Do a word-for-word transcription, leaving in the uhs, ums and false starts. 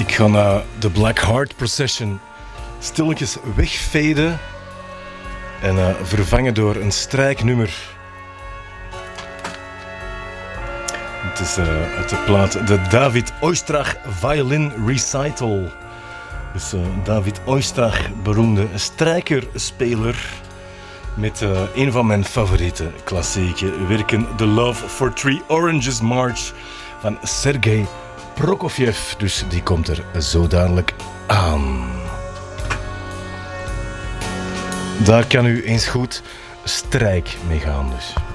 Ik ga naar de Black Heart Procession stilletjes wegfaden en uh, vervangen door een strijknummer. Het is uh, uit de plaat de David Oistrakh Violin Recital. Dus uh, David Oistrakh, beroemde strijkerspeler, met uh, een van mijn favoriete klassieke werken, The Love for Three Oranges March van Sergei Prokofjev. Dus die komt er zo dadelijk aan. Daar kan u eens goed strijk mee gaan dus.